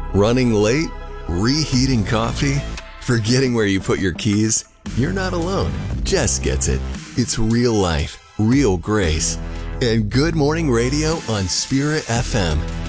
Running late? Reheating coffee? Forgetting where you put your keys? You're not alone. Jess gets it. It's real life, real grace. And Good Morning Radio on Spirit FM.